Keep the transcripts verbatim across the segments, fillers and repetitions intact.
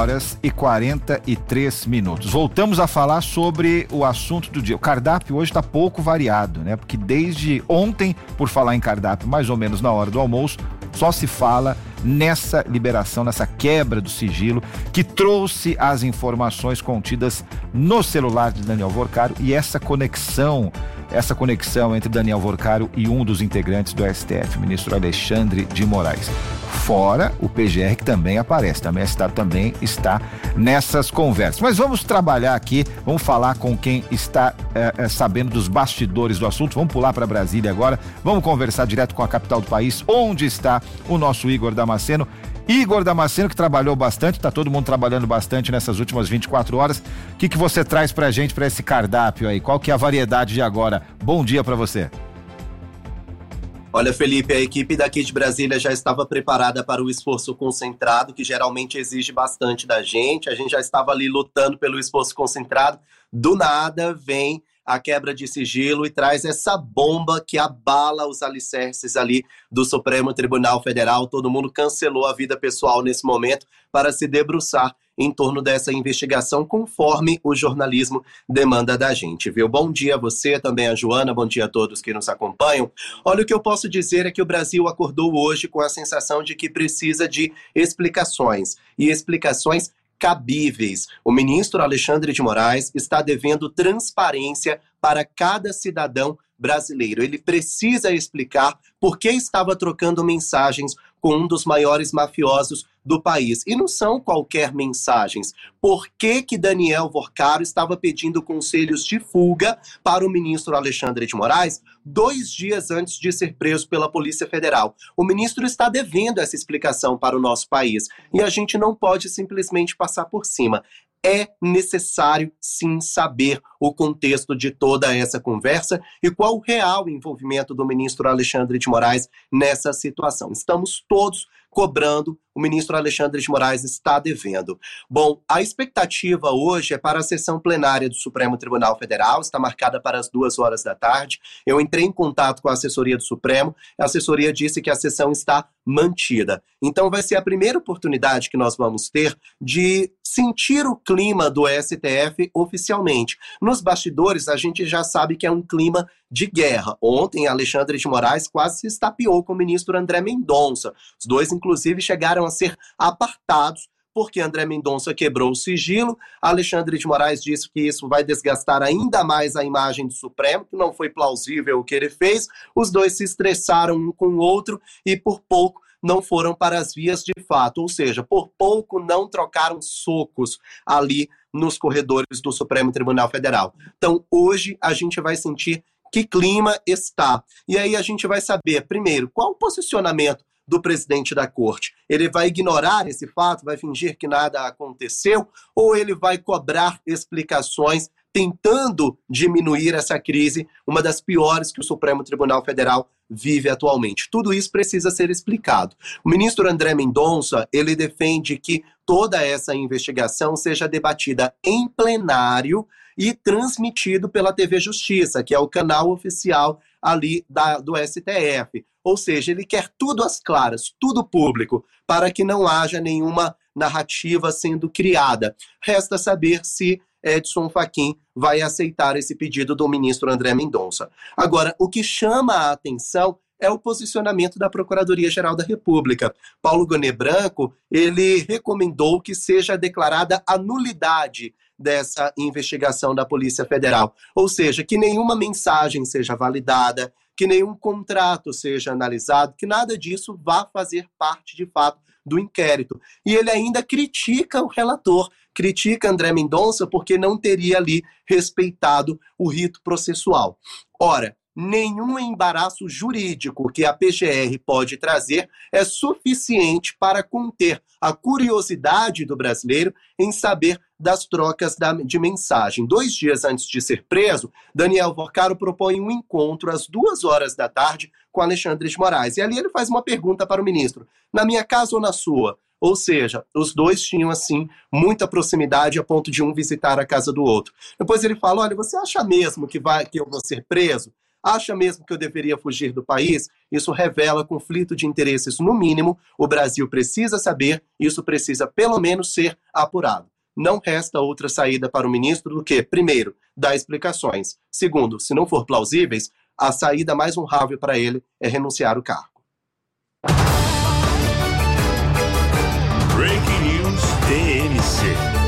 horas e quarenta e três minutos. Voltamos a falar sobre o assunto do dia. O cardápio hoje está pouco variado, né? Porque desde ontem, por falar em cardápio, mais ou menos na hora do almoço, só se fala nessa liberação, nessa quebra do sigilo que trouxe as informações contidas no celular de Daniel Vorcaro e essa conexão, essa conexão entre Daniel Vorcaro e um dos integrantes do S T F, o ministro Alexandre de Moraes. Fora o P G R que também aparece, também está, também está nessas conversas. Mas vamos trabalhar aqui, vamos falar com quem está é, é, sabendo dos bastidores do assunto. Vamos pular para Brasília agora, vamos conversar direto com a capital do país, onde está o nosso Igor Damasceno. Igor Damasceno, que trabalhou bastante, está todo mundo trabalhando bastante nessas últimas vinte e quatro horas. O que, que você traz para a gente, para esse cardápio aí? Qual que é a variedade de agora? Bom dia para você. Olha, Felipe, a equipe daqui de Brasília já estava preparada para o esforço concentrado, que geralmente exige bastante da gente. A gente já estava ali lutando pelo esforço concentrado. Do nada vem a quebra de sigilo e traz essa bomba que abala os alicerces ali do Supremo Tribunal Federal. Todo mundo cancelou a vida pessoal nesse momento para se debruçar em torno dessa investigação, conforme o jornalismo demanda da gente, viu? Bom dia a você, também a Joana, bom dia a todos que nos acompanham. Olha, o que eu posso dizer é que o Brasil acordou hoje com a sensação de que precisa de explicações, e explicações cabíveis. O ministro Alexandre de Moraes está devendo transparência para cada cidadão brasileiro. Ele precisa explicar por que estava trocando mensagens com um dos maiores mafiosos do país. E não são qualquer mensagens. Por que que Daniel Vorcaro estava pedindo conselhos de fuga para o ministro Alexandre de Moraes dois dias antes de ser preso pela Polícia Federal? O ministro está devendo essa explicação para o nosso país. E a gente não pode simplesmente passar por cima. É necessário, sim, saber o contexto de toda essa conversa e qual o real envolvimento do ministro Alexandre de Moraes nessa situação. Estamos todos cobrando, o ministro Alexandre de Moraes está devendo. Bom, a expectativa hoje é para a sessão plenária do Supremo Tribunal Federal, está marcada para as duas horas da tarde. Eu entrei em contato com a assessoria do Supremo, a assessoria disse que a sessão está mantida. Então vai ser a primeira oportunidade que nós vamos ter de sentir o clima do S T F oficialmente. Nos bastidores, a gente já sabe que é um clima de guerra. Ontem, Alexandre de Moraes quase se estapeou com o ministro André Mendonça. Os dois, inclusive, chegaram a ser apartados porque André Mendonça quebrou o sigilo. Alexandre de Moraes disse que isso vai desgastar ainda mais a imagem do Supremo, que não foi plausível o que ele fez. Os dois se estressaram um com o outro e, por pouco, não foram para as vias de fato. Ou seja, por pouco não trocaram socos ali nos corredores do Supremo Tribunal Federal. Então, hoje, a gente vai sentir que clima está. E aí a gente vai saber, primeiro, qual o posicionamento do presidente da corte. Ele vai ignorar esse fato, vai fingir que nada aconteceu, ou ele vai cobrar explicações tentando diminuir essa crise, uma das piores que o Supremo Tribunal Federal vive atualmente. Tudo isso precisa ser explicado. O ministro André Mendonça, ele defende que toda essa investigação seja debatida em plenário e transmitido pela T V Justiça, que é o canal oficial ali da, do S T F. Ou seja, ele quer tudo às claras, tudo público, para que não haja nenhuma narrativa sendo criada. Resta saber se Edson Fachin vai aceitar esse pedido do ministro André Mendonça. Agora, o que chama a atenção é o posicionamento da Procuradoria-Geral da República. Paulo Gonet Branco, ele recomendou que seja declarada a nulidade dessa investigação da Polícia Federal. Ou seja, que nenhuma mensagem seja validada, que nenhum contrato seja analisado, que nada disso vá fazer parte, de fato, do inquérito. E ele ainda critica o relator, critica André Mendonça porque não teria ali respeitado o rito processual. Ora, nenhum embaraço jurídico que a P G R pode trazer é suficiente para conter a curiosidade do brasileiro em saber das trocas de mensagem. Dois dias antes de ser preso, Daniel Vorcaro propõe um encontro às duas horas da tarde com Alexandre de Moraes. E ali ele faz uma pergunta para o ministro: na minha casa ou na sua? Ou seja, os dois tinham, assim, muita proximidade a ponto de um visitar a casa do outro. Depois ele fala: olha, você acha mesmo que, vai, que eu vou ser preso? Acha mesmo que eu deveria fugir do país? Isso revela conflito de interesses no mínimo. O Brasil precisa saber, isso precisa pelo menos ser apurado. Não resta outra saída para o ministro do que, primeiro, dar explicações. Segundo, se não for plausíveis, a saída mais honrável para ele é renunciar ao cargo. Breaking News T M C.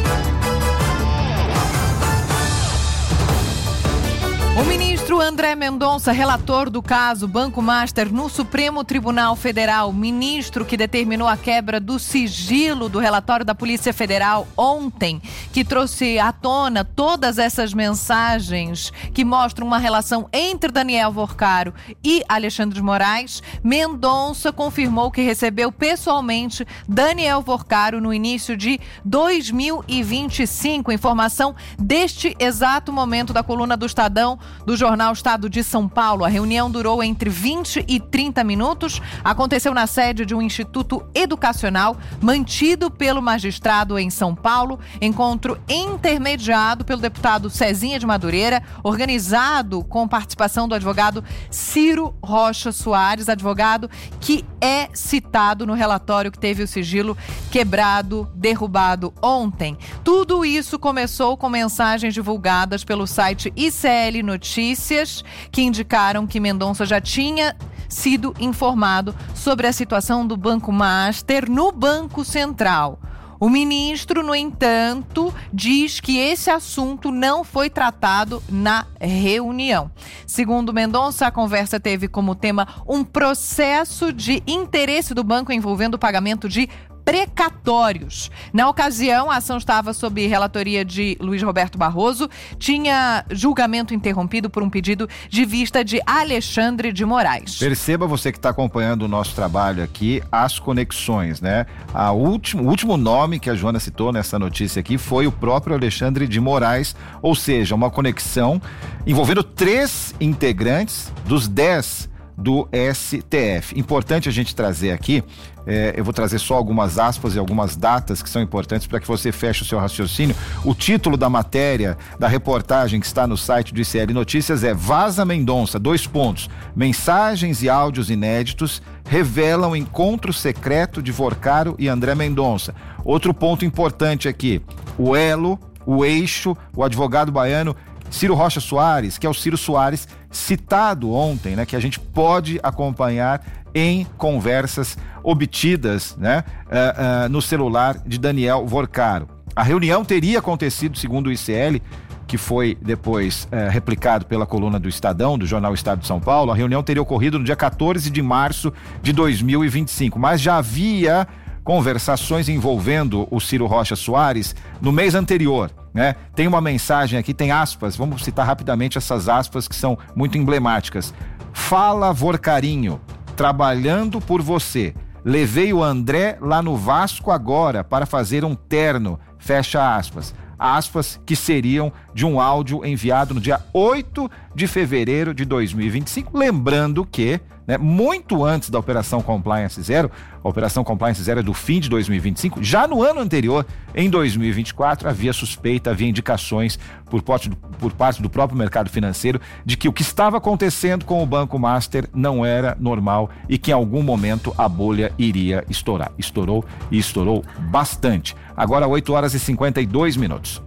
O ministro André Mendonça, relator do caso Banco Master no Supremo Tribunal Federal, ministro que determinou a quebra do sigilo do relatório da Polícia Federal ontem, que trouxe à tona todas essas mensagens que mostram uma relação entre Daniel Vorcaro e Alexandre de Moraes, Mendonça confirmou que recebeu pessoalmente Daniel Vorcaro no início de dois mil e vinte e cinco. Informação deste exato momento da coluna do Estadão, do jornal Estado de São Paulo. A reunião durou entre vinte e trinta minutos. Aconteceu na sede de um instituto educacional mantido pelo magistrado em São Paulo. Encontro intermediado pelo deputado Cezinha de Madureira, organizado com participação do advogado Ciro Rocha Soares, advogado que é citado no relatório que teve o sigilo quebrado, derrubado ontem. Tudo isso começou com mensagens divulgadas pelo site I C L Notícias, que indicaram que Mendonça já tinha sido informado sobre a situação do Banco Master no Banco Central. O ministro, no entanto, diz que esse assunto não foi tratado na reunião. Segundo Mendonça, a conversa teve como tema um processo de interesse do banco envolvendo o pagamento de precatórios. Na ocasião, a ação estava sob relatoria de Luiz Roberto Barroso, tinha julgamento interrompido por um pedido de vista de Alexandre de Moraes. Perceba, você que está acompanhando o nosso trabalho aqui, as conexões, né? A último, o último nome que a Joana citou nessa notícia aqui foi o próprio Alexandre de Moraes, ou seja, uma conexão envolvendo três integrantes dos dez do S T F. Importante a gente trazer aqui, é, eu vou trazer só algumas aspas e algumas datas que são importantes para que você feche o seu raciocínio. O título da matéria, da reportagem que está no site do I C L Notícias é Vaza Mendonça, dois pontos, mensagens e áudios inéditos revelam encontro secreto de Vorcaro e André Mendonça. Outro ponto importante aqui, o elo, o eixo, o advogado baiano Ciro Rocha Soares, que é o Ciro Soares citado ontem, né, que a gente pode acompanhar em conversas obtidas, né, uh, uh, no celular de Daniel Vorcaro. A reunião teria acontecido, segundo o I C L, que foi depois uh, replicado pela coluna do Estadão, do jornal Estado de São Paulo. A reunião teria ocorrido no dia quatorze de março de dois mil e vinte e cinco, mas já havia conversações envolvendo o Ciro Rocha Soares no mês anterior, né? Tem uma mensagem aqui, tem aspas, vamos citar rapidamente essas aspas que são muito emblemáticas. Fala, Vorcarinho, trabalhando por você. Levei o André lá no Vasco agora para fazer um terno, fecha aspas. Aspas que seriam de um áudio enviado no dia oito de fevereiro de dois mil e vinte e cinco, lembrando que, né, muito antes da Operação Compliance Zero, a Operação Compliance Zero é do fim de dois mil e vinte e cinco, já no ano anterior, em dois mil e vinte e quatro, havia suspeita, havia indicações por parte, do, por parte do próprio mercado financeiro de que o que estava acontecendo com o Banco Master não era normal e que em algum momento a bolha iria estourar. Estourou e estourou bastante. Agora oito horas e cinquenta e dois minutos.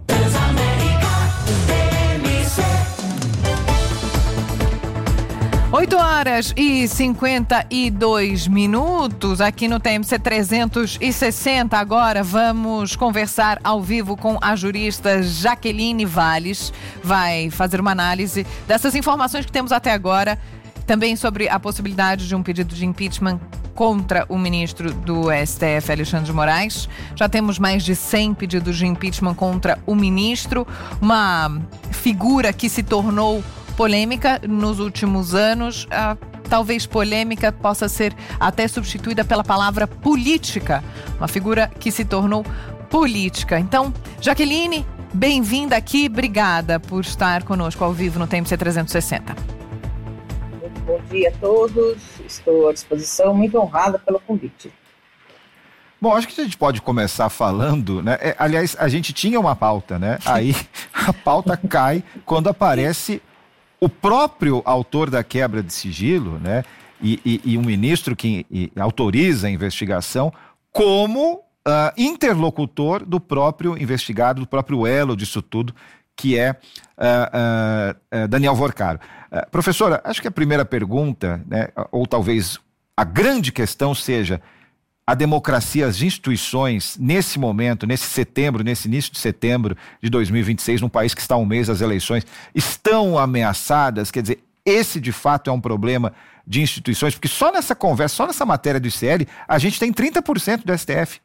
oito horas e cinquenta e dois minutos aqui no T M C trezentos e sessenta. Agora vamos conversar ao vivo com a jurista Jaqueline Valles. Vai fazer uma análise dessas informações que temos até agora, também sobre a possibilidade de um pedido de impeachment contra o ministro do S T F, Alexandre de Moraes. Já temos mais de cem pedidos de impeachment contra o ministro, uma figura que se tornou polêmica nos últimos anos. Ah, talvez polêmica possa ser até substituída pela palavra política, uma figura que se tornou política. Então, Jaqueline, bem-vinda aqui, obrigada por estar conosco ao vivo no T M C trezentos e sessenta. Muito bom dia a todos, estou à disposição, muito honrada pelo convite. Bom, acho que a gente pode começar falando, né? É, aliás, a gente tinha uma pauta, né? Aí a pauta cai quando aparece o próprio autor da quebra de sigilo, né, e, e, e um ministro que e, autoriza a investigação como uh, interlocutor do próprio investigado, do próprio elo disso tudo, que é uh, uh, uh, Daniel Vorcaro. Uh, professora, acho que a primeira pergunta, né, ou talvez a grande questão seja: a democracia, as instituições, nesse momento, nesse setembro, nesse início de setembro de dois mil e vinte e seis, num país que está a um mês das eleições, estão ameaçadas? Quer dizer, esse de fato é um problema de instituições, porque só nessa conversa, só nessa matéria do I C L, a gente tem trinta por cento do S T F.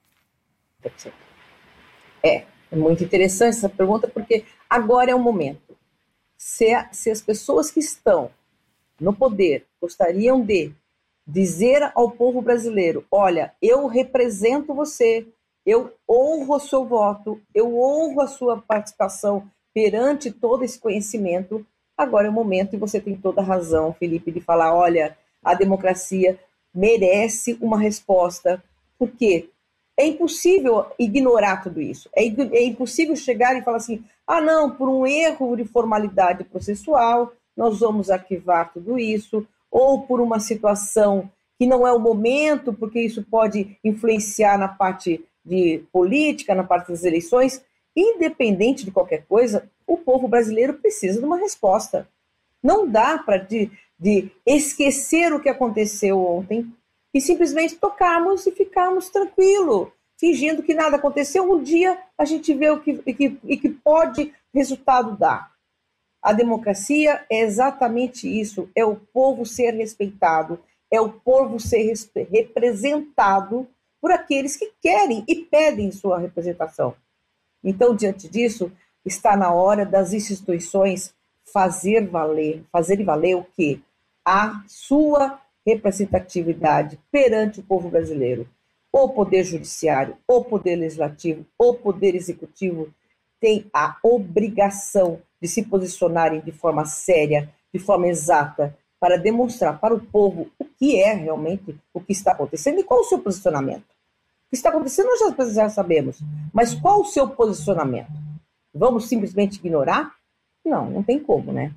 É, é muito interessante essa pergunta, porque agora é o momento. Se, a, se as pessoas que estão no poder gostariam de dizer ao povo brasileiro: olha, eu represento você, eu honro o seu voto, eu honro a sua participação perante todo esse conhecimento, agora é o momento, e você tem toda a razão, Felipe, de falar: olha, a democracia merece uma resposta, porque é impossível ignorar tudo isso, é, é impossível chegar e falar assim: ah não, por um erro de formalidade processual, nós vamos arquivar tudo isso, ou por uma situação que não é o momento, porque isso pode influenciar na parte de política, na parte das eleições. Independente de qualquer coisa, o povo brasileiro precisa de uma resposta. Não dá para de, de esquecer o que aconteceu ontem e simplesmente tocarmos e ficarmos tranquilos, fingindo que nada aconteceu. Um dia a gente vê o que, e que, e que pode resultado dar. A democracia é exatamente isso, é o povo ser respeitado, é o povo ser representado por aqueles que querem e pedem sua representação. Então, diante disso, está na hora das instituições fazer valer, fazer valer o quê? A sua representatividade perante o povo brasileiro. O poder judiciário, o poder legislativo, o poder executivo tem a obrigação de se posicionarem de forma séria, de forma exata, para demonstrar para o povo o que é realmente o que está acontecendo e qual o seu posicionamento. O que está acontecendo nós já, já sabemos, mas qual o seu posicionamento? Vamos simplesmente ignorar? Não, não tem como, né?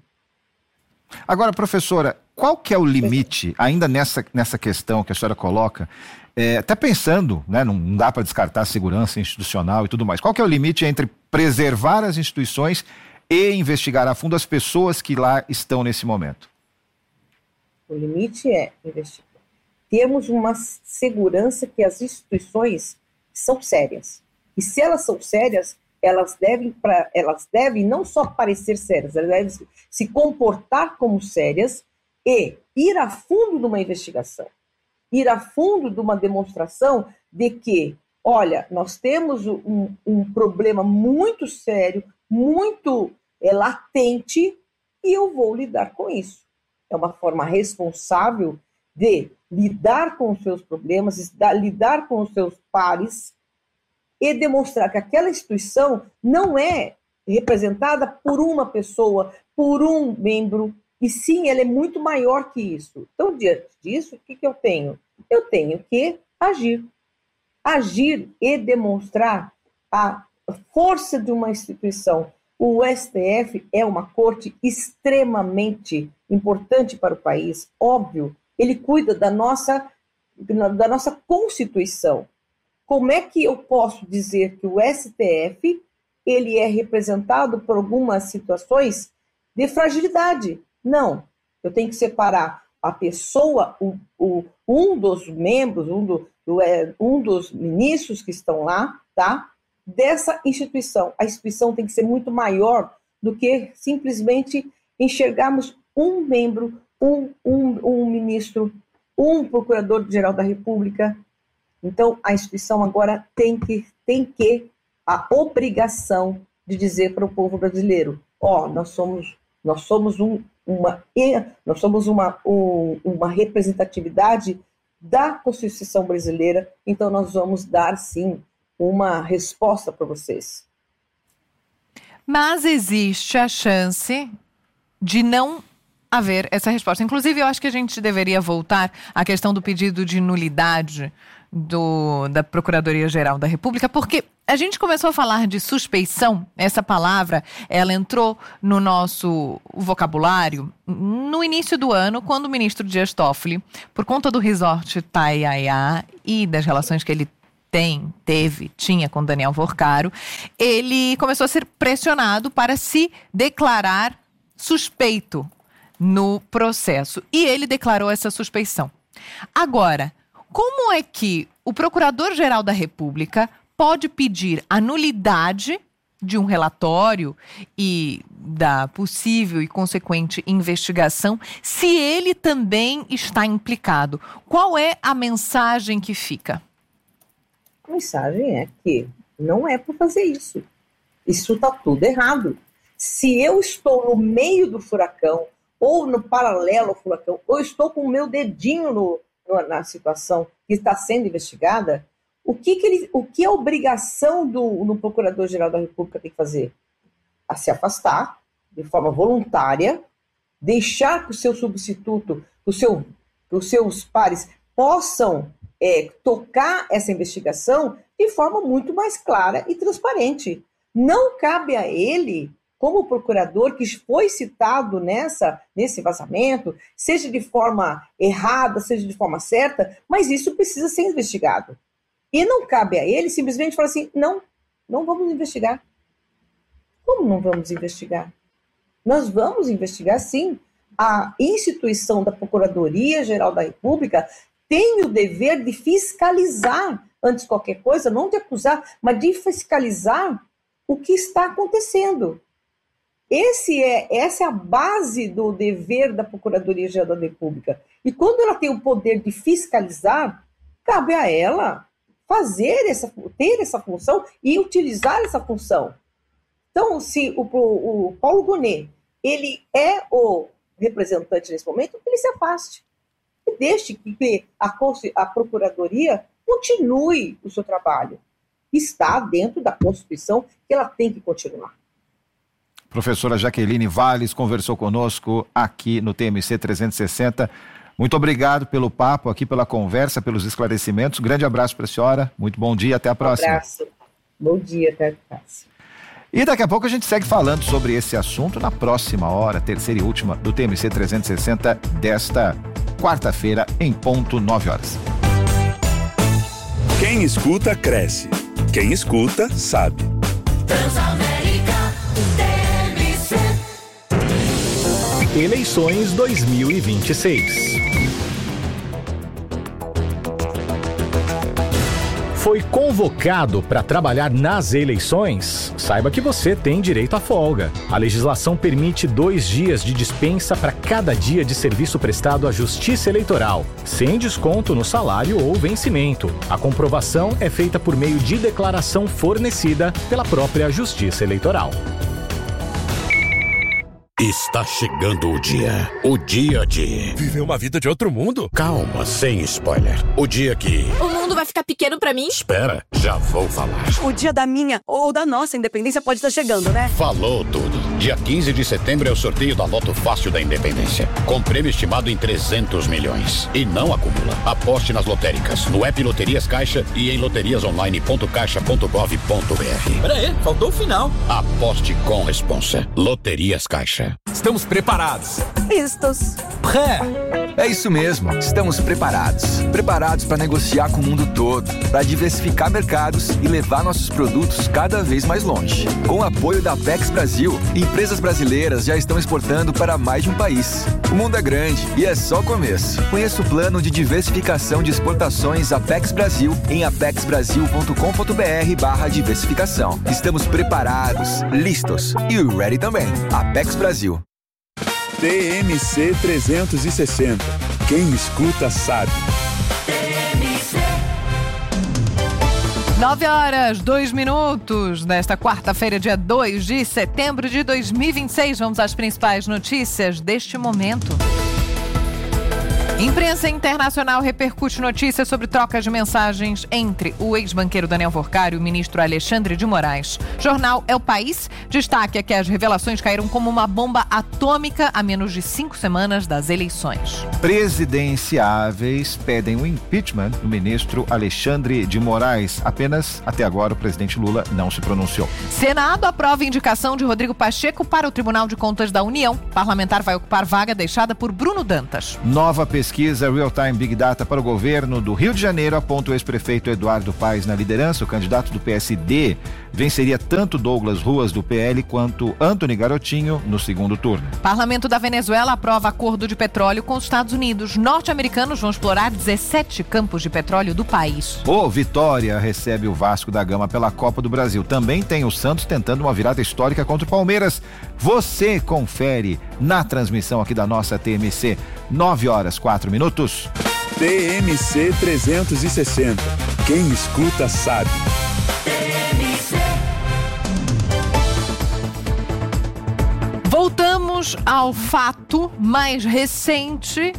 Agora, professora, qual que é o limite, ainda nessa, nessa questão que a senhora coloca, é, até pensando, né, não dá para descartar a segurança institucional e tudo mais, qual que é o limite entre preservar as instituições e investigar a fundo as pessoas que lá estão nesse momento? O limite é investigar. Temos uma segurança que as instituições são sérias. E se elas são sérias, elas devem, pra, elas devem não só parecer sérias, elas devem se comportar como sérias e ir a fundo de uma investigação. Ir a fundo de uma demonstração de que, olha, nós temos um, um problema muito sério, muito é, latente, e eu vou lidar com isso. É uma forma responsável de lidar com os seus problemas, lidar com os seus pares e demonstrar que aquela instituição não é representada por uma pessoa, por um membro, e sim, ela é muito maior que isso. Então, diante disso, o que, que eu tenho? Eu tenho que agir. Agir e demonstrar a força de uma instituição. O S T F é uma corte extremamente importante para o país, óbvio. Ele cuida da nossa, da nossa Constituição. Como é que eu posso dizer que o S T F ele é representado por algumas situações de fragilidade? Não. Eu tenho que separar a pessoa, o, o, um dos membros, um, do, do, é, um dos ministros que estão lá, tá? Dessa instituição. A instituição tem que ser muito maior do que simplesmente enxergarmos um membro, um, um, um ministro, um procurador-geral da República. Então, a instituição agora tem que, tem que a obrigação de dizer para o povo brasileiro: ó, oh, nós somos, nós somos, um, uma, nós somos uma, um, uma representatividade da Constituição brasileira, então nós vamos dar, sim, uma resposta para vocês. Mas existe a chance de não haver essa resposta. Inclusive, eu acho que a gente deveria voltar à questão do pedido de nulidade do, da Procuradoria-Geral da República, porque a gente começou a falar de suspeição, essa palavra, ela entrou no nosso vocabulário no início do ano, quando o ministro Dias Toffoli, por conta do resort Taiaiá e das relações que ele tem, teve, tinha com Daniel Vorcaro, ele começou a ser pressionado para se declarar suspeito no processo. E ele declarou essa suspeição. Agora, como é que o Procurador-Geral da República pode pedir a nulidade de um relatório e da possível e consequente investigação se ele também está implicado? Qual é a mensagem que fica? A mensagem é que não é para fazer isso. Isso está tudo errado. Se eu estou no meio do furacão, ou no paralelo ao furacão, ou estou com o meu dedinho no, no, na situação que está sendo investigada, o que, que, ele, o que a obrigação do, do Procurador-Geral da República tem que fazer? A se afastar de forma voluntária, deixar que o seu substituto, o seu, que os seus pares possam é, tocar essa investigação de forma muito mais clara e transparente. Não cabe a ele, como procurador que foi citado nessa, nesse vazamento, seja de forma errada, seja de forma certa, mas isso precisa ser investigado. E não cabe a ele simplesmente falar assim, não, não vamos investigar. Como não vamos investigar? Nós vamos investigar, sim. A instituição da Procuradoria-Geral da República tem o dever de fiscalizar, antes de qualquer coisa, não de acusar, mas de fiscalizar o que está acontecendo. Esse é, essa é a base do dever da Procuradoria-Geral da República. E quando ela tem o poder de fiscalizar, cabe a ela fazer essa, ter essa função e utilizar essa função. Então, se o, o Paulo Gonet, ele é o representante nesse momento, ele se afaste. E deixe que a, a Procuradoria continue o seu trabalho. Está dentro da Constituição que ela tem que continuar. Professora Jaqueline Valles conversou conosco aqui no T M C trezentos e sessenta. Muito obrigado pelo papo aqui, pela conversa, pelos esclarecimentos. Grande abraço para a senhora. Muito bom dia, até a próxima. Um abraço. Bom dia, até a próxima. E daqui a pouco a gente segue falando sobre esse assunto na próxima hora, terceira e última do T M C trezentos e sessenta desta quarta-feira, em ponto nove horas. Quem escuta, cresce. Quem escuta, sabe. Eleições dois mil e vinte e seis. Foi convocado para trabalhar nas eleições? Saiba que você tem direito à folga. A legislação permite dois dias de dispensa para cada dia de serviço prestado à Justiça Eleitoral, sem desconto no salário ou vencimento. A comprovação é feita por meio de declaração fornecida pela própria Justiça Eleitoral. Está chegando o dia. O dia de... viver uma vida de outro mundo? Calma, sem spoiler. O dia que... o mundo vai ficar pequeno pra mim? Espera, já vou falar. O dia da minha ou da nossa independência pode estar chegando, né? Falou tudo. Dia quinze de setembro é o sorteio da Loto Fácil da Independência. Com prêmio estimado em trezentos milhões. E não acumula. Aposte nas lotéricas, no app Loterias Caixa e em loterias online ponto caixa ponto gov ponto br. Pera aí, faltou o final. Aposte com responsa. Loterias Caixa. Estamos preparados. Vistos. Pré. É isso mesmo, estamos preparados. Preparados para negociar com o mundo todo, para diversificar mercados e levar nossos produtos cada vez mais longe. Com o apoio da Apex Brasil, empresas brasileiras já estão exportando para mais de um país. O mundo é grande e é só o começo. Conheça o plano de diversificação de exportações Apex Brasil em apex brasil ponto com ponto br barra diversificação. Estamos preparados, listos e ready também. Apex Brasil. T M C trezentos e sessenta. Quem escuta sabe. Nove horas, dois minutos, nesta quarta-feira, dia dois de setembro de dois mil e vinte e seis. Vamos às principais notícias deste momento. Imprensa internacional repercute notícias sobre trocas de mensagens entre o ex-banqueiro Daniel Workar e o ministro Alexandre de Moraes. Jornal É o País destaca que as revelações caíram como uma bomba atômica a menos de cinco semanas das eleições. Presidenciáveis pedem o impeachment do ministro Alexandre de Moraes. Apenas até agora o presidente Lula não se pronunciou. Senado aprova a indicação de Rodrigo Pacheco para o Tribunal de Contas da União. Parlamentar vai ocupar vaga deixada por Bruno Dantas. Nova pesquisa Pesquisa Real Time Big Data para o governo do Rio de Janeiro aponta o ex-prefeito Eduardo Paes na liderança. O candidato do P S D venceria tanto Douglas Ruas do P L quanto Antony Garotinho no segundo turno. Parlamento da Venezuela aprova acordo de petróleo com os Estados Unidos. Norte-americanos vão explorar dezessete campos de petróleo do país. O Vitória recebe o Vasco da Gama pela Copa do Brasil. Também tem o Santos tentando uma virada histórica contra o Palmeiras. Você confere na transmissão aqui da nossa T M C. nove horas, quatro minutos. T M C trezentos e sessenta. Quem escuta sabe. Voltamos ao fato mais recente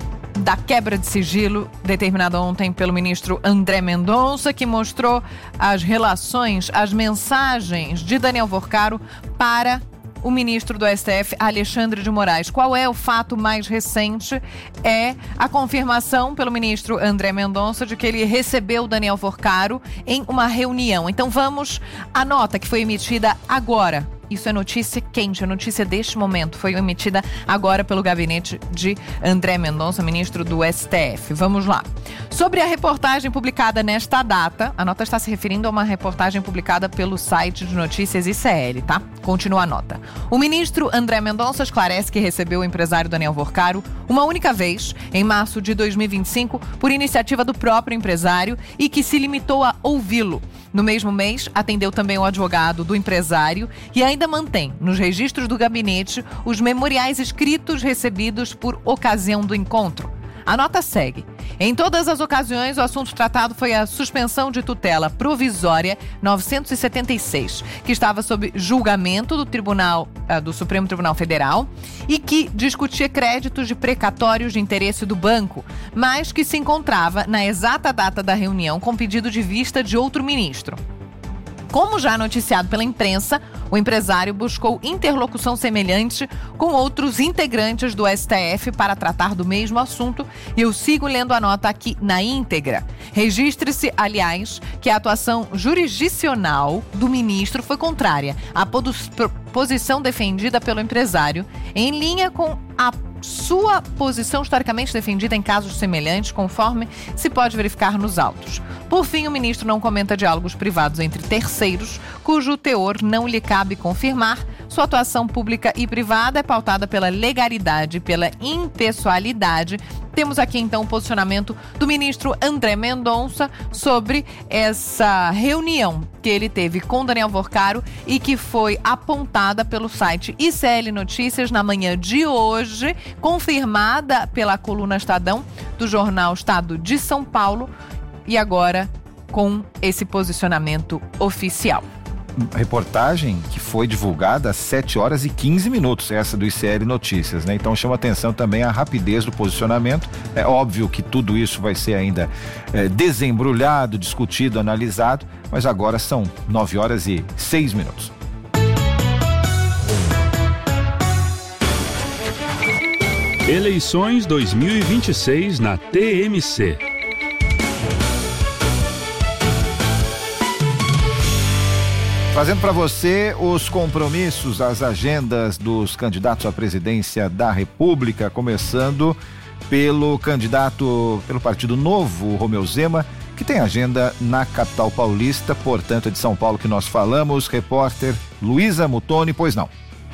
da quebra de sigilo determinada ontem pelo ministro André Mendonça, que mostrou as relações, as mensagens de Daniel Workar para o ministro do S T F, Alexandre de Moraes. Qual é o fato mais recente? É a confirmação pelo ministro André Mendonça de que ele recebeu Daniel Workar em uma reunião. Então vamos à nota que foi emitida agora. Isso é notícia quente, a notícia deste momento foi emitida agora pelo gabinete de André Mendonça, ministro do S T F. Vamos lá. Sobre a reportagem publicada nesta data, a nota está se referindo a uma reportagem publicada pelo site de notícias I C L, tá? Continua a nota. O ministro André Mendonça esclarece que recebeu o empresário Daniel Workar uma única vez, em março de dois mil e vinte e cinco, por iniciativa do próprio empresário e que se limitou a ouvi-lo. No mesmo mês, atendeu também o advogado do empresário e ainda mantém, nos registros do gabinete, os memoriais escritos recebidos por ocasião do encontro. A nota segue. Em todas as ocasiões, o assunto tratado foi a suspensão de tutela provisória novecentos e setenta e seis, que estava sob julgamento do Tribunal, uh, do Supremo Tribunal Federal e que discutia créditos de precatórios de interesse do banco, mas que se encontrava na exata data da reunião com pedido de vista de outro ministro. Como já noticiado pela imprensa, o empresário buscou interlocução semelhante com outros integrantes do S T F para tratar do mesmo assunto e eu sigo lendo a nota aqui na íntegra. Registre-se, aliás, que a atuação jurisdicional do ministro foi contrária à posição defendida pelo empresário, em linha com a sua posição historicamente defendida em casos semelhantes, conforme se pode verificar nos autos. Por fim, o ministro não comenta diálogos privados entre terceiros, cujo teor não lhe cabe confirmar. Sua atuação pública e privada é pautada pela legalidade e pela impessoalidade. Temos aqui, então, o posicionamento do ministro André Mendonça sobre essa reunião que ele teve com Daniel Workar e que foi apontada pelo site I C L Notícias na manhã de hoje, confirmada pela coluna Estadão do jornal Estado de São Paulo e agora com esse posicionamento oficial. Reportagem que foi divulgada às sete horas e quinze minutos, essa do I C L Notícias, né? Então chama atenção também a rapidez do posicionamento. É óbvio que tudo isso vai ser ainda é, desembrulhado, discutido, analisado, mas agora são nove horas e seis minutos. Eleições dois mil e vinte e seis na T M C. Trazendo para você os compromissos, as agendas dos candidatos à presidência da República, começando pelo candidato pelo Partido Novo, Romeu Zema, que tem agenda na capital paulista, portanto é de São Paulo que nós falamos. Repórter Luísa Mutoni, pois não.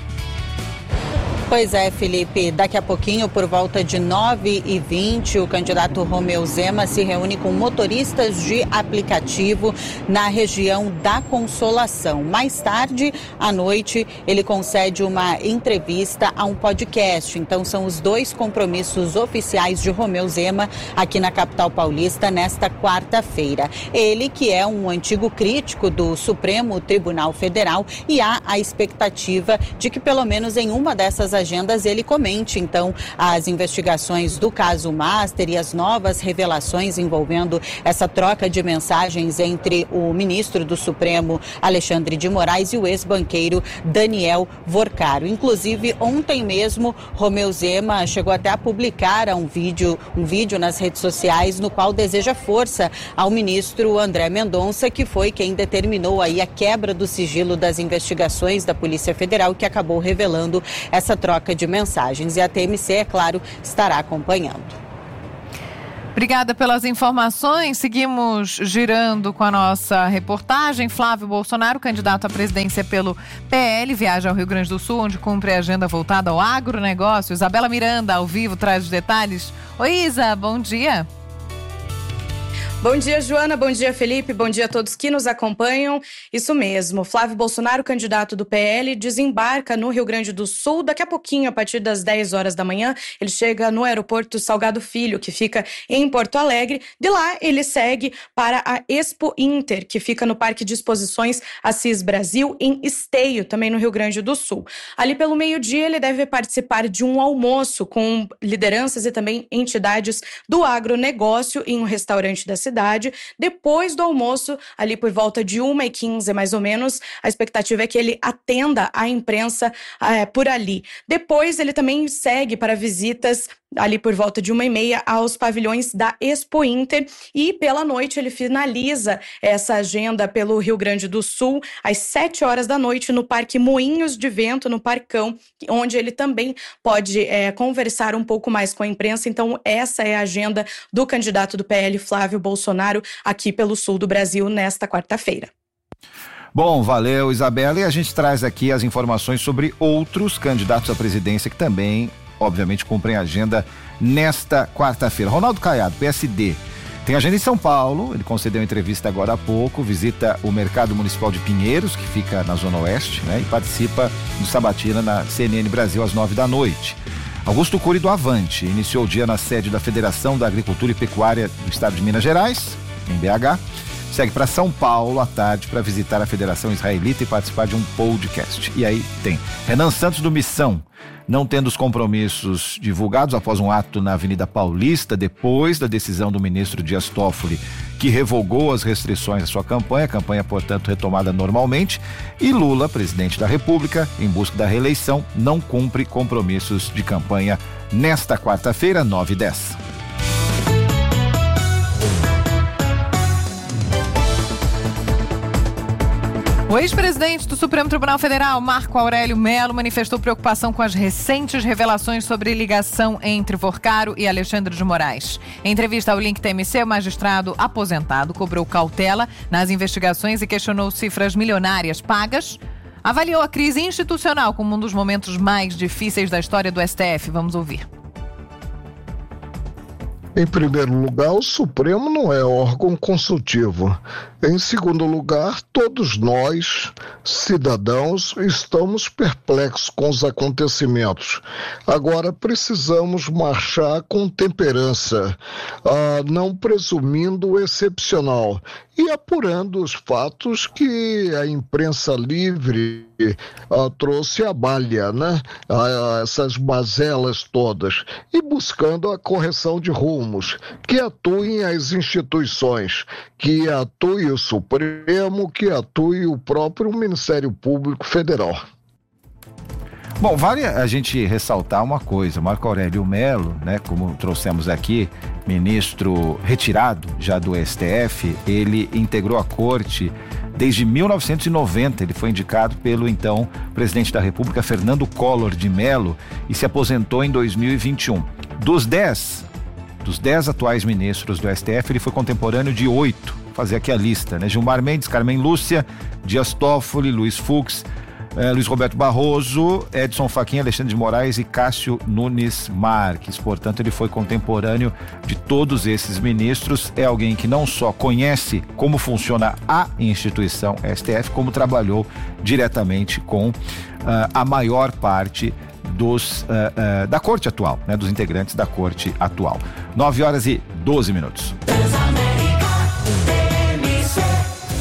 Pois é, Felipe, daqui a pouquinho, por volta de nove e vinte, o candidato Romeu Zema se reúne com motoristas de aplicativo na região da Consolação. Mais tarde, à noite, ele concede uma entrevista a um podcast. Então, são os dois compromissos oficiais de Romeu Zema aqui na capital paulista nesta quarta-feira. Ele, que é um antigo crítico do Supremo Tribunal Federal, e há a expectativa de que, pelo menos em uma dessas agendas, agendas, ele comente, então, as investigações do caso Master e as novas revelações envolvendo essa troca de mensagens entre o ministro do Supremo, Alexandre de Moraes, e o ex-banqueiro Daniel Vorcaro. Inclusive, ontem mesmo, Romeu Zema chegou até a publicar um vídeo, um vídeo nas redes sociais no qual deseja força ao ministro André Mendonça, que foi quem determinou aí a quebra do sigilo das investigações da Polícia Federal, que acabou revelando essa troca de mensagens. E a T M C, é claro, estará acompanhando. Obrigada pelas informações. Seguimos girando com a nossa reportagem. Flávio Bolsonaro, candidato à presidência pelo P L, viaja ao Rio Grande do Sul, onde cumpre a agenda voltada ao agronegócio. Isabela Miranda, ao vivo, traz os detalhes. Oi, Isa, bom dia. Bom dia, Joana. Bom dia, Felipe. Bom dia a todos que nos acompanham. Isso mesmo, Flávio Bolsonaro, candidato do P L, desembarca no Rio Grande do Sul. Daqui a pouquinho, a partir das dez horas da manhã, ele chega no aeroporto Salgado Filho, que fica em Porto Alegre. De lá, ele segue para a Expo Inter, que fica no Parque de Exposições Assis Brasil, em Esteio, também no Rio Grande do Sul. Ali pelo meio-dia, ele deve participar de um almoço com lideranças e também entidades do agronegócio em um restaurante da cidade. Depois do almoço, ali por volta de uma e quinze mais ou menos, a expectativa é que ele atenda a imprensa é, por ali. Depois ele também segue para visitas ali por volta de uma e meia aos pavilhões da Expo Inter, e pela noite ele finaliza essa agenda pelo Rio Grande do Sul às sete horas da noite no Parque Moinhos de Vento, no Parcão, onde ele também pode é, conversar um pouco mais com a imprensa. Então essa é a agenda do candidato do P L, Flávio Bolsonaro, aqui pelo sul do Brasil nesta quarta-feira. Bom, valeu, Isabela, e a gente traz aqui as informações sobre outros candidatos à presidência que também, obviamente, cumprem a agenda nesta quarta-feira. Ronaldo Caiado, P S D, tem agenda em São Paulo. Ele concedeu entrevista agora há pouco, visita o Mercado Municipal de Pinheiros, que fica na Zona Oeste, né, e participa do Sabatina na C N N Brasil às nove da noite. Augusto Cury, do Avante, iniciou o dia na sede da Federação da Agricultura e Pecuária do Estado de Minas Gerais, em B H. Segue para São Paulo à tarde para visitar a Federação Israelita e participar de um podcast. E aí tem Renan Santos, do Missão, não tendo os compromissos divulgados após um ato na Avenida Paulista, depois da decisão do ministro Dias Toffoli, que revogou as restrições à sua campanha, a campanha, portanto, retomada normalmente. E Lula, presidente da República, em busca da reeleição, não cumpre compromissos de campanha nesta quarta-feira, nove e dez. O ex-presidente do Supremo Tribunal Federal, Marco Aurélio Mello, manifestou preocupação com as recentes revelações sobre ligação entre Vorcaro e Alexandre de Moraes. Em entrevista ao Link T M C, o magistrado aposentado cobrou cautela nas investigações e questionou cifras milionárias pagas. Avaliou a crise institucional como um dos momentos mais difíceis da história do S T F. Vamos ouvir. Em primeiro lugar, o Supremo não é órgão consultivo. Em segundo lugar, todos nós, cidadãos, estamos perplexos com os acontecimentos. Agora, precisamos marchar com temperança, ah, não presumindo o excepcional e apurando os fatos que a imprensa livre ah, trouxe à balha, né? Ah, essas mazelas todas, e buscando a correção de rumos, que atuem as instituições, que atue o Supremo, que atue o próprio Ministério Público Federal. Bom, vale a gente ressaltar uma coisa. Marco Aurélio Mello, né, como trouxemos aqui, ministro retirado já do S T F, ele integrou a corte desde mil novecentos e noventa. Ele foi indicado pelo então presidente da República, Fernando Collor de Mello, e se aposentou em dois mil e vinte e um. Dos dez, dos dez atuais ministros do S T F, ele foi contemporâneo de oito. Vou fazer aqui a lista, né? Gilmar Mendes, Carmen Lúcia, Dias Toffoli, Luiz Fux, eh, Luiz Roberto Barroso, Edson Fachin, Alexandre de Moraes e Cássio Nunes Marques. Portanto, ele foi contemporâneo de todos esses ministros. É alguém que não só conhece como funciona a instituição S T F, como trabalhou diretamente com uh, a maior parte dos, uh, uh, da corte atual, né, dos integrantes da corte atual. nove horas e doze minutos.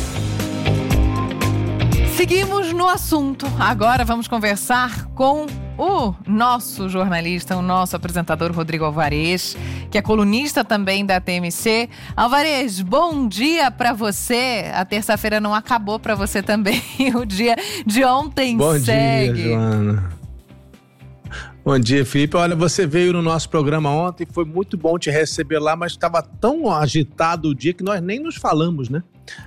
Seguimos no assunto. Agora vamos conversar com o nosso jornalista, o nosso apresentador Rodrigo Alvarez, que é colunista também da T M C. Alvarez, bom dia para você. A terça-feira não acabou para você também. O dia de ontem bom segue. Bom dia, Joana. Bom dia, Felipe. Olha, você veio no nosso programa ontem, foi muito bom te receber lá, mas estava tão agitado o dia que nós nem nos falamos, né?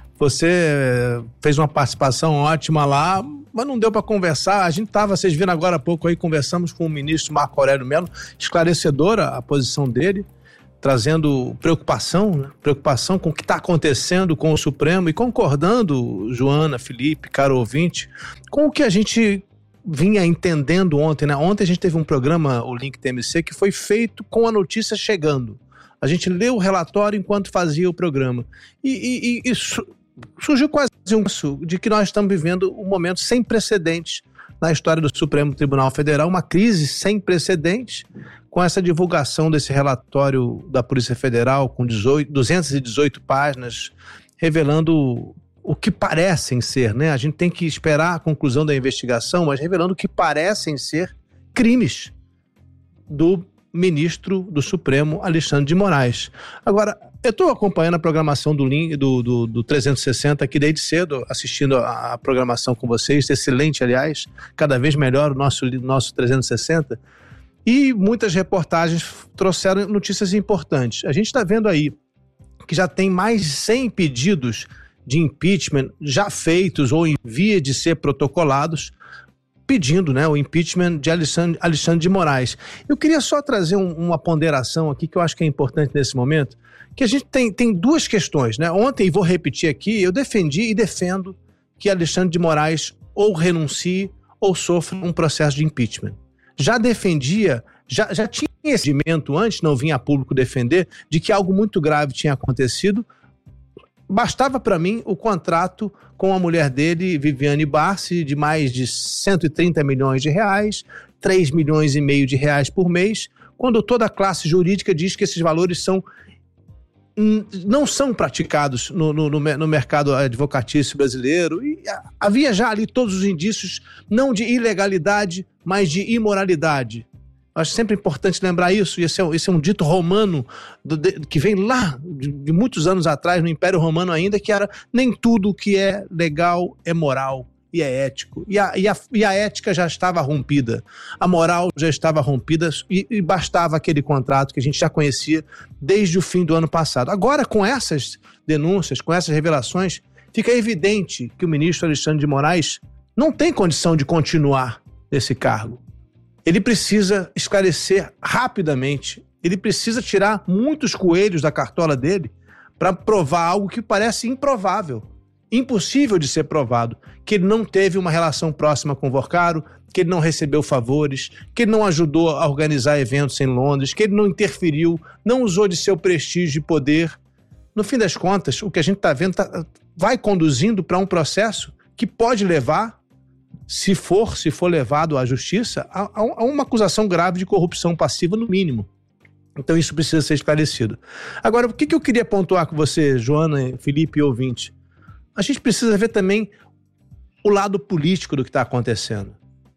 Você fez uma participação ótima lá, mas não deu para conversar. A gente estava, vocês viram agora há pouco aí, conversamos com o ministro Marco Aurélio Mello, esclarecedora a posição dele, trazendo preocupação, né? Preocupação com o que está acontecendo com o Supremo e concordando, Joana, Felipe, caro ouvinte, com o que a gente vinha entendendo ontem, né? Ontem a gente teve um programa, o Link T M C, que foi feito com a notícia chegando. A gente leu o relatório enquanto fazia o programa. E, e, e su- surgiu quase um isso de que nós estamos vivendo um momento sem precedentes na história do Supremo Tribunal Federal, uma crise sem precedentes, com essa divulgação desse relatório da Polícia Federal, com dezoito, duzentas e dezoito páginas, revelando o que parecem ser, né? A gente tem que esperar a conclusão da investigação, mas revelando o que parecem ser crimes do ministro do Supremo, Alexandre de Moraes. Agora, eu estou acompanhando a programação do, do, do, do trezentos e sessenta aqui desde cedo, assistindo a, a programação com vocês, excelente, aliás, cada vez melhor o nosso, nosso trezentos e sessenta, e muitas reportagens trouxeram notícias importantes. A gente está vendo aí que já tem mais de cem pedidos de impeachment já feitos ou em via de ser protocolados, pedindo, né, o impeachment de Alexandre, Alexandre de Moraes. Eu queria só trazer um, uma ponderação aqui que eu acho que é importante nesse momento, que a gente tem, tem duas questões, né? Ontem, e vou repetir aqui, eu defendi e defendo que Alexandre de Moraes ou renuncie ou sofra um processo de impeachment. Já defendia, já, já tinha esse entendimento antes, não vinha a público defender, de que algo muito grave tinha acontecido. Bastava para mim o contrato com a mulher dele, Viviane Barsi, de mais de cento e trinta milhões de reais, três milhões e meio de reais por mês, quando toda a classe jurídica diz que esses valores são, não são praticados no, no, no mercado advocatício brasileiro. E havia já ali todos os indícios, não de ilegalidade, mas de imoralidade. Acho sempre importante lembrar isso, e esse é, esse é um dito romano do, de, que vem lá de, de muitos anos atrás, no Império Romano ainda, que era nem tudo que é legal é moral e é ético. E a, e a, e a ética já estava rompida, a moral já estava rompida e, e bastava aquele contrato que a gente já conhecia desde o fim do ano passado. Agora, com essas denúncias, com essas revelações, fica evidente que o ministro Alexandre de Moraes não tem condição de continuar nesse cargo. Ele precisa esclarecer rapidamente, ele precisa tirar muitos coelhos da cartola dele para provar algo que parece improvável, impossível de ser provado, que ele não teve uma relação próxima com o Vorcaro, que ele não recebeu favores, que ele não ajudou a organizar eventos em Londres, que ele não interferiu, não usou de seu prestígio e poder. No fim das contas, o que a gente está vendo tá, vai conduzindo para um processo que pode levar, se for, se for levado à justiça, a, a uma acusação grave de corrupção passiva, no mínimo. Então isso precisa ser esclarecido. Agora, o que, que eu queria pontuar com você, Joana, Felipe e ouvinte? A gente precisa ver também o lado político do que está acontecendo.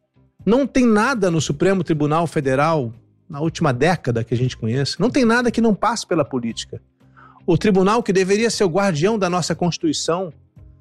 Não tem nada no Supremo Tribunal Federal, na última década que a gente conhece, não tem nada que não passe pela política. O tribunal, que deveria ser o guardião da nossa Constituição,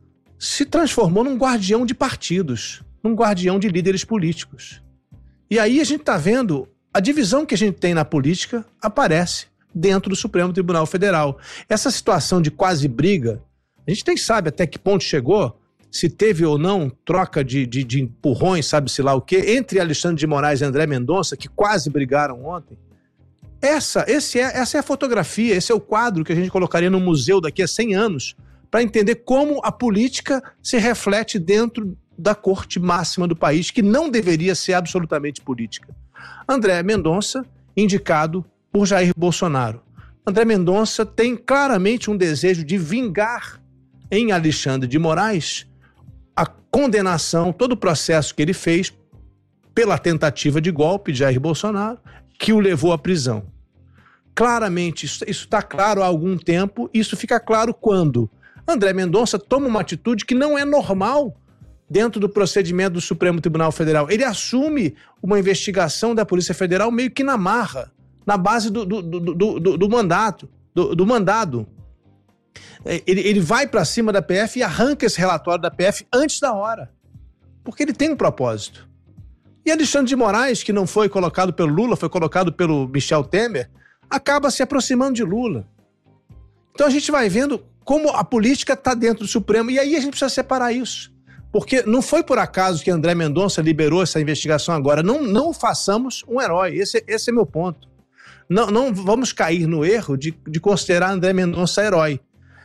se transformou num guardião de partidos, num guardião de líderes políticos. E aí a gente está vendo a divisão que a gente tem na política aparece dentro do Supremo Tribunal Federal. Essa situação de quase briga, a gente nem sabe até que ponto chegou, se teve ou não troca de, de, de empurrões, sabe-se lá o quê, entre Alexandre de Moraes e André Mendonça, que quase brigaram ontem. Essa, esse é, essa é a fotografia, esse é o quadro que a gente colocaria no museu daqui a cem anos, para entender como a política se reflete dentro da corte máxima do país, que não deveria ser absolutamente política. André Mendonça, indicado por Jair Bolsonaro. André Mendonça tem claramente um desejo de vingar em Alexandre de Moraes a condenação, todo o processo que ele fez pela tentativa de golpe de Jair Bolsonaro, que o levou à prisão. Claramente, isso está claro há algum tempo, isso fica claro quando André Mendonça toma uma atitude que não é normal dentro do procedimento do Supremo Tribunal Federal. Ele assume uma investigação da Polícia Federal meio que na marra, na base do, do, do, do, do, do mandato, do, do mandado. Ele, ele vai para cima da P F e arranca esse relatório da P F antes da hora, porque ele tem um propósito. E Alexandre de Moraes, que não foi colocado pelo Lula, foi colocado pelo Michel Temer, acaba se aproximando de Lula. Então a gente vai vendo como a política está dentro do Supremo, e aí a gente precisa separar isso. Porque não foi por acaso que André Mendonça liberou essa investigação agora. Não, não façamos um herói, esse, esse é meu ponto. Não, não vamos cair no erro de, de considerar André Mendonça herói.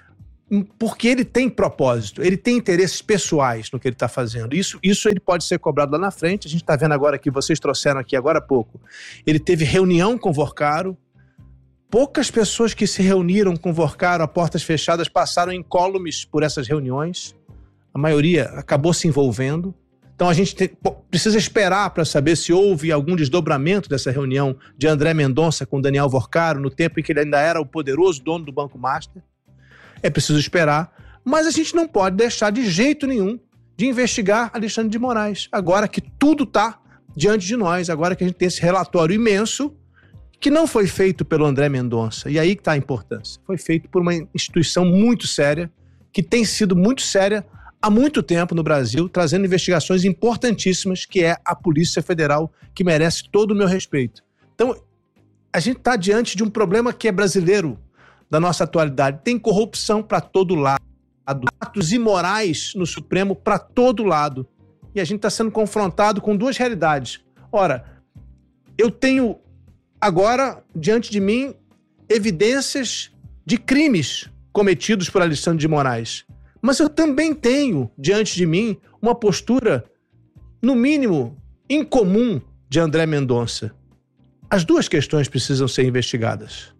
Porque ele tem propósito, ele tem interesses pessoais no que ele está fazendo. Isso, isso ele pode ser cobrado lá na frente. A gente está vendo agora que vocês trouxeram aqui agora há pouco. Ele teve reunião com o Vorcaro. Poucas pessoas que se reuniram com o Vorcaro a portas fechadas passaram incólumes por essas reuniões. A maioria acabou se envolvendo. Então a gente tem, precisa esperar para saber se houve algum desdobramento dessa reunião de André Mendonça com Daniel Vorcaro no tempo em que ele ainda era o poderoso dono do Banco Master. É preciso esperar, mas a gente não pode deixar de jeito nenhum de investigar Alexandre de Moraes, agora que tudo está diante de nós, agora que a gente tem esse relatório imenso que não foi feito pelo André Mendonça, e aí que está a importância. Foi feito por uma instituição muito séria, que tem sido muito séria há muito tempo no Brasil, trazendo investigações importantíssimas, que é a Polícia Federal, que merece todo o meu respeito. Então, a gente está diante de um problema que é brasileiro, da nossa atualidade. Tem corrupção para todo lado, atos imorais no Supremo para todo lado. E a gente está sendo confrontado com duas realidades. Ora, eu tenho agora, diante de mim, evidências de crimes cometidos por Alexandre de Moraes. Mas eu também tenho, diante de mim, uma postura, no mínimo, incomum de André Mendonça. As duas questões precisam ser investigadas.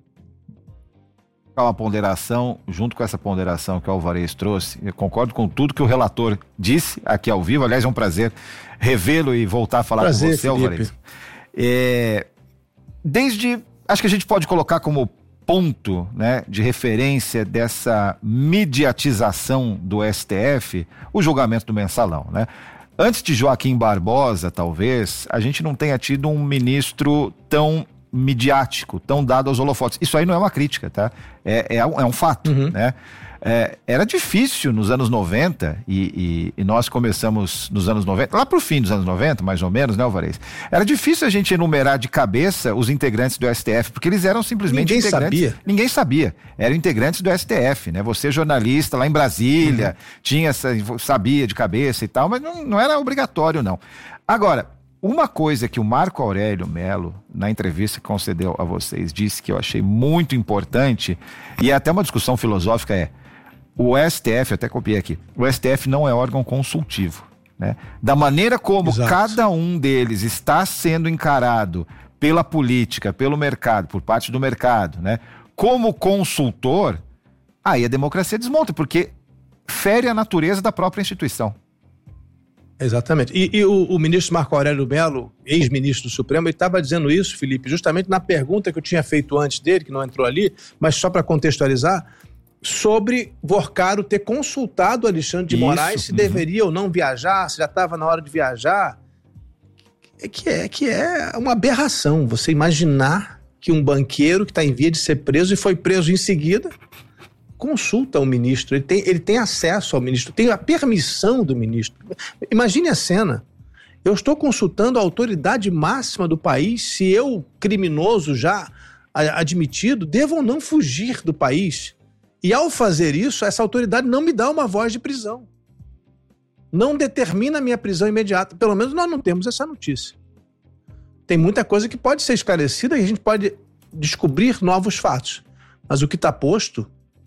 Uma ponderação, junto com essa ponderação que o Alvarez trouxe, eu concordo com tudo que o relator disse aqui ao vivo. Aliás, é um prazer revê-lo e voltar a falar prazer, com você, Felipe. Alvarez. É, desde, acho que a gente pode colocar como ponto, né, de referência dessa mediatização do S T F, o julgamento do Mensalão, né? Antes de Joaquim Barbosa, talvez, a gente não tenha tido um ministro tão midiático, tão dado aos holofotes. Isso aí não é uma crítica, tá? É, é, um, é um fato, uhum. né? É, era difícil nos anos noventa, e, e, e nós começamos nos anos noventa, lá pro fim dos anos noventa, mais ou menos, né, Alvarez? Era difícil a gente enumerar de cabeça os integrantes do S T F, porque eles eram simplesmente Ninguém integrantes. Sabia. Ninguém sabia. Eram integrantes do S T F, né? Você, jornalista, lá em Brasília, uhum. tinha essa, sabia de cabeça e tal, mas não, não era obrigatório, não. Agora, uma coisa que o Marco Aurélio Melo, na entrevista que concedeu a vocês, disse que eu achei muito importante, e é até uma discussão filosófica, é: o S T F, eu até copiei aqui, o S T F não é órgão consultivo, né? Da maneira como Exato. Cada um deles está sendo encarado pela política, pelo mercado, por parte do mercado, né? Como consultor, aí a democracia desmonta, porque fere a natureza da própria instituição. Exatamente. E, e o, o ministro Marco Aurélio Melo, ex-ministro do Supremo, ele estava dizendo isso, Felipe, justamente na pergunta que eu tinha feito antes dele, que não entrou ali, mas só para contextualizar, sobre Vorcaro ter consultado Alexandre de Moraes isso, se uhum. deveria ou não viajar, se já estava na hora de viajar. É que, é que é uma aberração você imaginar que um banqueiro que está em via de ser preso e foi preso em seguida consulta o ministro, ele tem, ele tem acesso ao ministro, tem a permissão do ministro. Imagine a cena. Eu estou consultando a autoridade máxima do país se eu, criminoso já admitido, devo ou não fugir do país. E ao fazer isso, essa autoridade não me dá uma voz de prisão. Não determina a minha prisão imediata. Pelo menos nós não temos essa notícia. Tem muita coisa que pode ser esclarecida e a gente pode descobrir novos fatos. Mas o que está posto,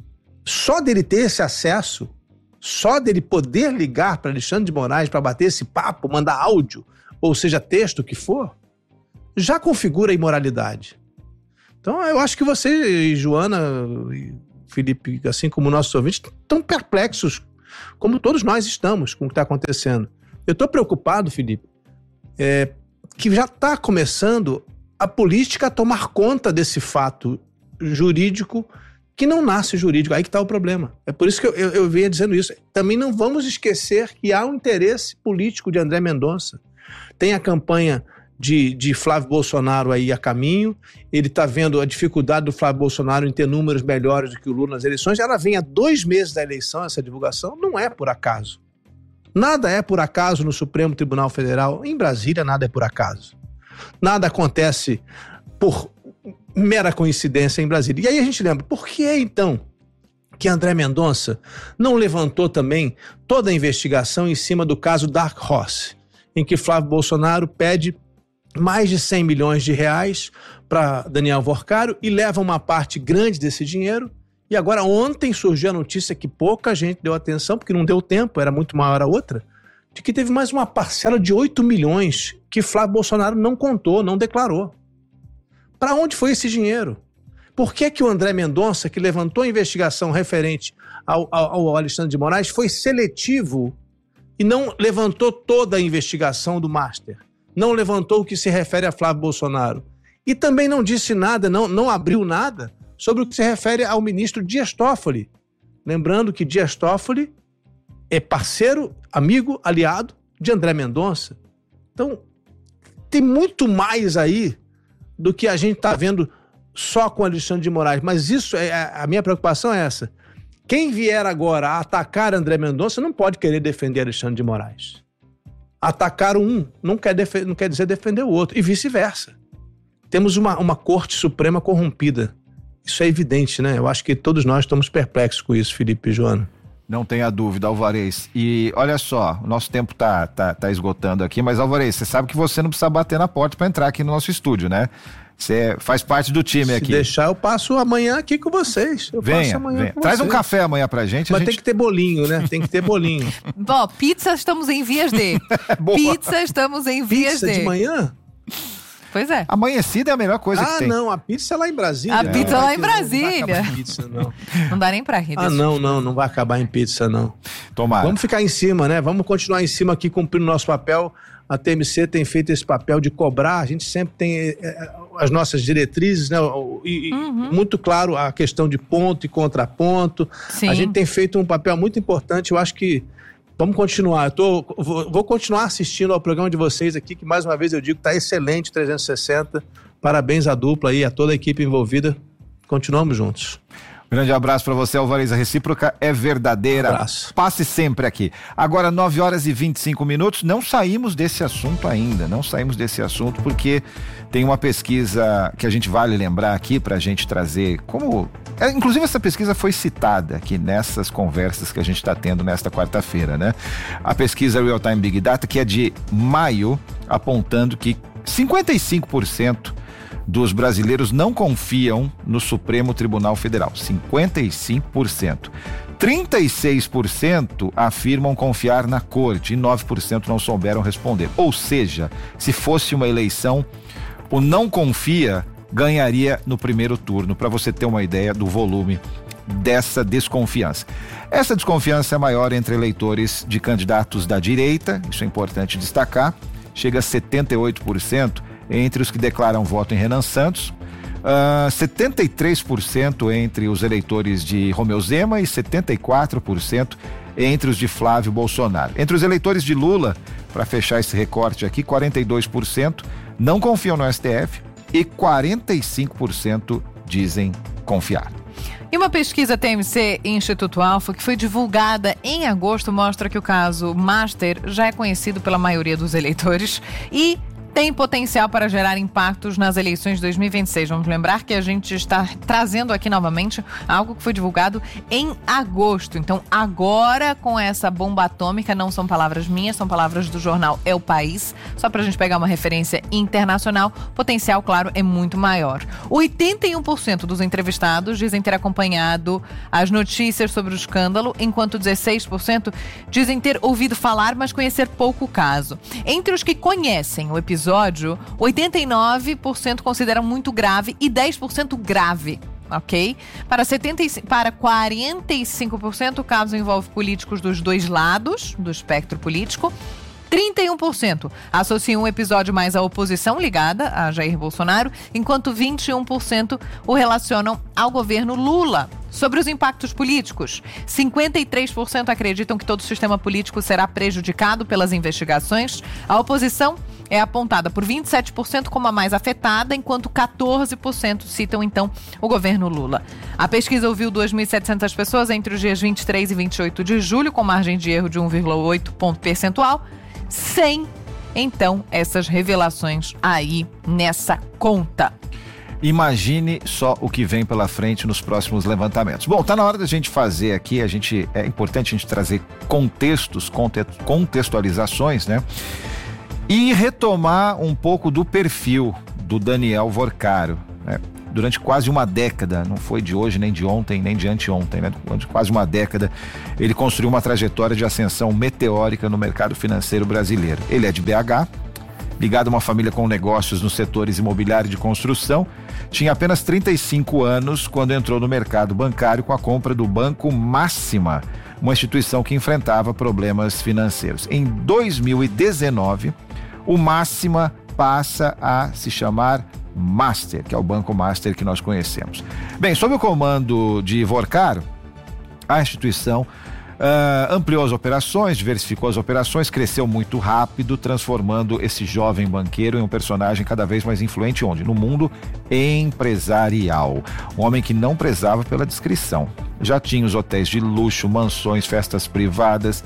só dele ter esse acesso, só dele poder ligar para Alexandre de Moraes para bater esse papo, mandar áudio, ou seja, texto, o que for, já configura a imoralidade. Então eu acho que você, Joana e Felipe, assim como nossos ouvintes, estão perplexos, como todos nós estamos com o que está acontecendo. Eu estou preocupado, Felipe, é, que já está começando a política a tomar conta desse fato jurídico que não nasce jurídico. Aí que está o problema. É por isso que eu, eu, eu venho dizendo isso. Também não vamos esquecer que há um interesse político de André Mendonça. Tem a campanha de, de Flávio Bolsonaro aí a caminho. Ele está vendo a dificuldade do Flávio Bolsonaro em ter números melhores do que o Lula nas eleições. Ela vem há dois meses da eleição, essa divulgação. Não é por acaso. Nada é por acaso no Supremo Tribunal Federal. Em Brasília, nada é por acaso. Nada acontece por mera coincidência em Brasília. E aí a gente lembra, por que então que André Mendonça não levantou também toda a investigação em cima do caso Dark Horse, em que Flávio Bolsonaro pede mais de cem milhões de reais para Daniel Worcário e leva uma parte grande desse dinheiro. E agora ontem surgiu a notícia que pouca gente deu atenção, porque não deu tempo, era muito maior a outra, de que teve mais uma parcela de oito milhões que Flávio Bolsonaro não contou, não declarou. Para onde foi esse dinheiro? Por que que o André Mendonça, que levantou a investigação referente ao, ao, ao Alexandre de Moraes, foi seletivo e não levantou toda a investigação do Master? Não levantou o que se refere a Flávio Bolsonaro? E também não disse nada, não, não abriu nada sobre o que se refere ao ministro Dias Toffoli. Lembrando que Dias Toffoli é parceiro, amigo, aliado de André Mendonça. Então, tem muito mais aí do que a gente está vendo só com Alexandre de Moraes. Mas isso, é, a minha preocupação é essa. Quem vier agora a atacar André Mendonça não pode querer defender Alexandre de Moraes. Atacar um não quer, def- não quer dizer defender o outro, e vice-versa. Temos uma, uma Corte Suprema corrompida. Isso é evidente, né? Eu acho que todos nós estamos perplexos com isso, Felipe e Joana. Não tenha dúvida, Alvarez. E olha só, o nosso tempo tá, tá, tá esgotando aqui, mas Alvarez, você sabe que você não precisa bater na porta para entrar aqui no nosso estúdio, né? Você faz parte do time Se aqui. Se deixar, eu passo amanhã aqui com vocês. Eu venha, passo amanhã venha. com Traz vocês. um café amanhã pra gente. Mas a gente... tem que ter bolinho, né? Tem que ter bolinho. Bom, pizza estamos em vias de. Pizza estamos em vias pizza de. de manhã? Pois é. Amanhecida é a melhor coisa ah, que tem. Ah, não, a pizza é lá em Brasília. A pizza é lá em Brasília. Não vai acabar em pizza, não. Não dá nem pra rir. Ah, não, não, não vai acabar em pizza, não. Tomara. Vamos ficar em cima, né? Vamos continuar em cima aqui, cumprindo o nosso papel. A T M C tem feito esse papel de cobrar, a gente sempre tem é, as nossas diretrizes, né? E, uhum. Muito claro a questão de ponto e contraponto. Sim. A gente tem feito um papel muito importante, eu acho que vamos continuar. Eu tô, vou, vou continuar assistindo ao programa de vocês aqui, que mais uma vez eu digo, está excelente, trezentos e sessenta. Parabéns à dupla aí, a toda a equipe envolvida. Continuamos juntos. Grande abraço para você, Alvarez. A recíproca é verdadeira. Abraço. Passe sempre aqui. Agora, nove horas e vinte e cinco minutos. Não saímos desse assunto ainda. Não saímos desse assunto porque tem uma pesquisa que a gente vale lembrar aqui para a gente trazer como... É, inclusive, essa pesquisa foi citada aqui nessas conversas que a gente está tendo nesta quarta-feira, né? A pesquisa Real Time Big Data, que é de maio, apontando que cinquenta e cinco por cento dos brasileiros não confiam no Supremo Tribunal Federal, cinquenta e cinco por cento. trinta e seis por cento afirmam confiar na corte e nove por cento não souberam responder. Ou seja, se fosse uma eleição, o não confia ganharia no primeiro turno, para você ter uma ideia do volume dessa desconfiança. Essa desconfiança é maior entre eleitores de candidatos da direita, isso é importante destacar, chega a setenta e oito por cento entre os que declaram voto em Renan Santos, uh, setenta e três por cento entre os eleitores de Romeu Zema e setenta e quatro por cento entre os de Flávio Bolsonaro. Entre os eleitores de Lula, para fechar esse recorte aqui, quarenta e dois por cento não confiam no S T F e quarenta e cinco por cento dizem confiar. E uma pesquisa T M C Instituto Alfa, que foi divulgada em agosto, mostra que o caso Master já é conhecido pela maioria dos eleitores e tem potencial para gerar impactos nas eleições de dois mil e vinte e seis. Vamos lembrar que a gente está trazendo aqui novamente algo que foi divulgado em agosto. Então, agora, com essa bomba atômica, não são palavras minhas, são palavras do jornal É o País. Só para a gente pegar uma referência internacional, o potencial, claro, é muito maior. oitenta e um por cento dos entrevistados dizem ter acompanhado as notícias sobre o escândalo, enquanto dezesseis por cento dizem ter ouvido falar, mas conhecer pouco o caso. Entre os que conhecem o episódio, oitenta e nove por cento consideram muito grave e dez por cento grave, ok? Para, setenta e cinco, para quarenta e cinco por cento o caso envolve políticos dos dois lados do espectro político. trinta e um por cento associam um episódio mais à oposição ligada a Jair Bolsonaro, enquanto vinte e um por cento o relacionam ao governo Lula. Sobre os impactos políticos, cinquenta e três por cento acreditam que todo o sistema político será prejudicado pelas investigações. A oposição é apontada por vinte e sete por cento como a mais afetada, enquanto quatorze por cento citam, então, o governo Lula. A pesquisa ouviu duas mil e setecentas pessoas entre os dias vinte e três e vinte e oito de julho, com margem de erro de um vírgula oito ponto percentual, sem, então, essas revelações aí nessa conta. Imagine só o que vem pela frente nos próximos levantamentos. Bom, tá na hora da gente fazer aqui, a gente, é importante a gente trazer contextos, contextualizações, né? E retomar um pouco do perfil do Daniel Vorcaro, né? Durante quase uma década, não foi de hoje, nem de ontem, nem de anteontem, né? Durante quase uma década, ele construiu uma trajetória de ascensão meteórica no mercado financeiro brasileiro. Ele é de B H, ligado a uma família com negócios nos setores imobiliário e de construção, tinha apenas trinta e cinco anos quando entrou no mercado bancário com a compra do Banco Máxima, uma instituição que enfrentava problemas financeiros. Em dois mil e dezenove, o Máxima passa a se chamar Master, que é o Banco Master que nós conhecemos. Bem, sob o comando de Vorcaro, a instituição Uh, ampliou as operações, diversificou as operações, cresceu muito rápido, transformando esse jovem banqueiro em um personagem cada vez mais influente onde? No mundo empresarial. Um homem que não prezava pela discrição. Já tinha os hotéis de luxo, mansões, festas privadas,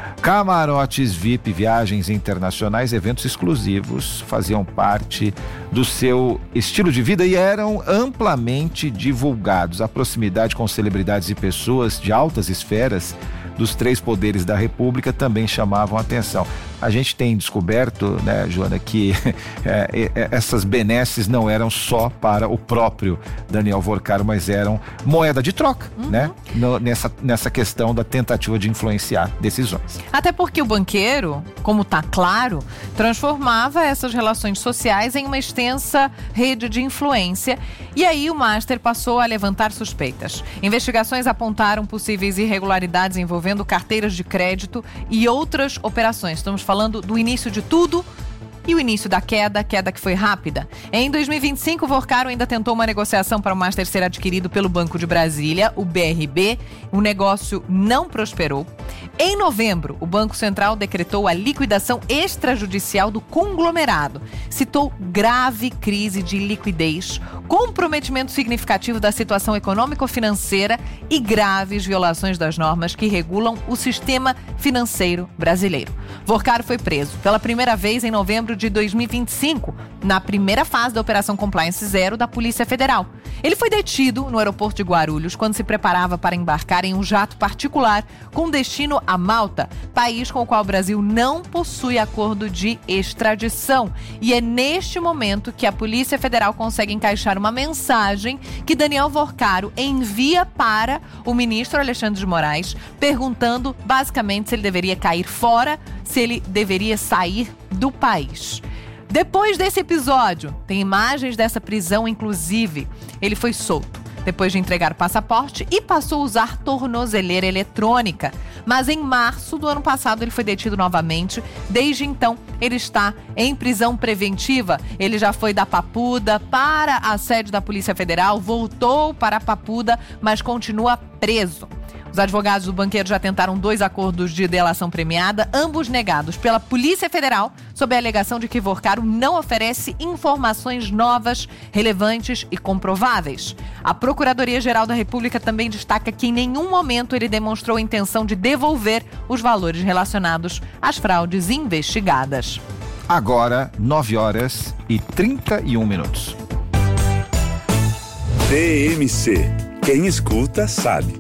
camarotes V I P, viagens internacionais, eventos exclusivos faziam parte do seu estilo de vida e eram amplamente divulgados. A proximidade com celebridades e pessoas de altas esferas dos três poderes da República também chamavam a atenção. A gente tem descoberto, né, Joana, que é, é, essas benesses não eram só para o próprio Daniel Vorcaro, mas eram moeda de troca, uhum. né? No, nessa, nessa questão da tentativa de influenciar decisões. Até porque o banqueiro, como está claro, transformava essas relações sociais em uma extensa rede de influência. E aí o Master passou a levantar suspeitas. Investigações apontaram possíveis irregularidades envolvendo carteiras de crédito e outras operações. Estamos falando do início de tudo e o início da queda, queda que foi rápida. Em dois mil e vinte e cinco, Vorcaro ainda tentou uma negociação para o Master ser adquirido pelo Banco de Brasília, o B R B. O negócio não prosperou. Em novembro, o Banco Central decretou a liquidação extrajudicial do conglomerado. Citou grave crise de liquidez, comprometimento significativo da situação econômico-financeira e graves violações das normas que regulam o sistema financeiro brasileiro. Vorcaro foi preso pela primeira vez em novembro de dois mil e vinte e cinco, na primeira fase da Operação Compliance Zero da Polícia Federal. Ele foi detido no aeroporto de Guarulhos quando se preparava para embarcar em um jato particular com destino a Malta, país com o qual o Brasil não possui acordo de extradição. E é neste momento que a Polícia Federal consegue encaixar uma mensagem que Daniel Vorcaro envia para o ministro Alexandre de Moraes, perguntando basicamente se ele deveria cair fora, se ele deveria sair do país. Depois desse episódio, tem imagens dessa prisão, inclusive, ele foi solto depois de entregar o passaporte e passou a usar tornozeleira eletrônica. Mas em março do ano passado ele foi detido novamente. Desde então, ele está em prisão preventiva. Ele já foi da Papuda para a sede da Polícia Federal, voltou para a Papuda, mas continua preso. Os advogados do banqueiro já tentaram dois acordos de delação premiada, ambos negados pela Polícia Federal, sob a alegação de que Vorcaro não oferece informações novas, relevantes e comprováveis. A Procuradoria-Geral da República também destaca que em nenhum momento ele demonstrou a intenção de devolver os valores relacionados às fraudes investigadas. Agora, nove horas e trinta e um minutos. D M C. Quem escuta sabe.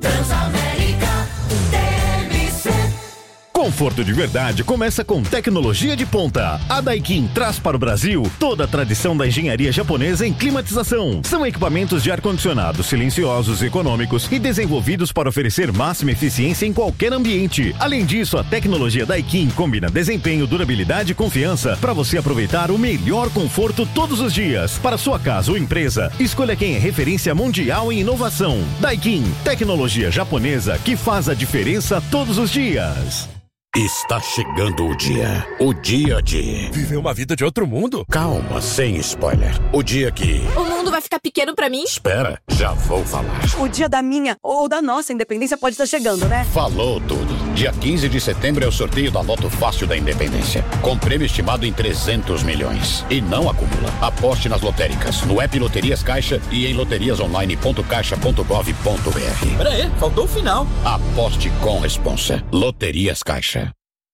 Conforto de verdade começa com tecnologia de ponta. A Daikin traz para o Brasil toda a tradição da engenharia japonesa em climatização. São equipamentos de ar-condicionado silenciosos, econômicos e desenvolvidos para oferecer máxima eficiência em qualquer ambiente. Além disso, a tecnologia Daikin combina desempenho, durabilidade e confiança para você aproveitar o melhor conforto todos os dias. Para sua casa ou empresa, escolha quem é referência mundial em inovação. Daikin, tecnologia japonesa que faz a diferença todos os dias. Está chegando o dia. O dia de... Viver uma vida de outro mundo? Calma, sem spoiler. O dia que... O mundo vai ficar pequeno pra mim? Espera, já vou falar. O dia da minha ou da nossa independência pode estar chegando, né? Falou tudo. Dia quinze de setembro é o sorteio da Loto Fácil da Independência. Com prêmio estimado em trezentos milhões. E não acumula. Aposte nas lotéricas, no app Loterias Caixa e em loterias online ponto caixa ponto gov ponto br. Pera aí, faltou o final. Aposte com responsa. Loterias Caixa.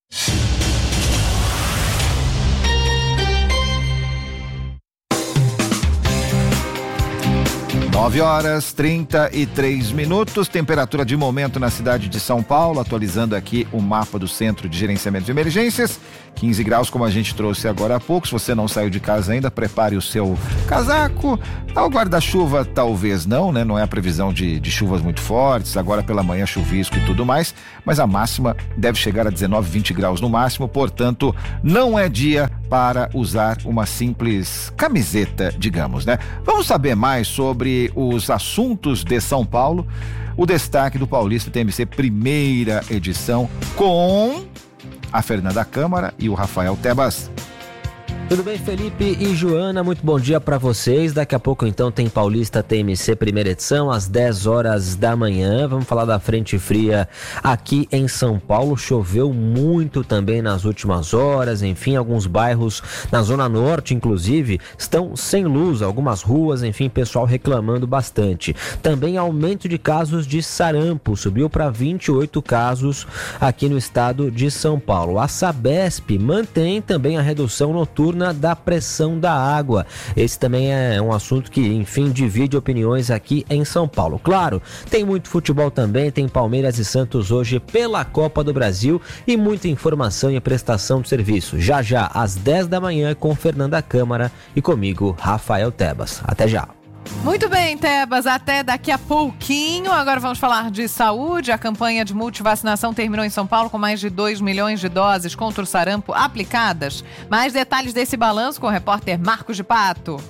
nove horas trinta e três minutos, temperatura de momento na cidade de São Paulo, atualizando aqui o mapa do Centro de Gerenciamento de Emergências, quinze graus, como a gente trouxe agora há pouco. Se você não saiu de casa ainda, prepare o seu casaco, o guarda-chuva talvez não, né? Não é a previsão de, de chuvas muito fortes, agora pela manhã chuvisco e tudo mais, mas a máxima deve chegar a dezenove, vinte graus no máximo, portanto, não é dia para usar uma simples camiseta, digamos, né? Vamos saber mais sobre os assuntos de São Paulo. O destaque do Paulista T M C primeira edição com a Fernanda Câmara e o Rafael Tebas. Tudo bem, Felipe e Joana? Muito bom dia para vocês. Daqui a pouco, então, tem Paulista T M C primeira edição, às dez horas da manhã. Vamos falar da frente fria aqui em São Paulo. Choveu muito também nas últimas horas. Enfim, alguns bairros na Zona Norte, inclusive, estão sem luz. Algumas ruas, enfim, pessoal reclamando bastante. Também aumento de casos de sarampo. Subiu para vinte e oito casos aqui no estado de São Paulo. A Sabesp mantém também a redução noturna da pressão da água. Esse também é um assunto que, enfim, divide opiniões aqui em São Paulo. Claro, tem muito futebol também, tem Palmeiras e Santos hoje pela Copa do Brasil e muita informação e prestação de serviço. Já já, às dez da manhã, com Fernanda Câmara e comigo, Rafael Tebas. Até já. Muito bem, Tebas, até daqui a pouquinho. Agora vamos falar de saúde. A campanha de multivacinação terminou em São Paulo com mais de dois milhões de doses contra o sarampo aplicadas. Mais detalhes desse balanço com o repórter Marcos de Pato.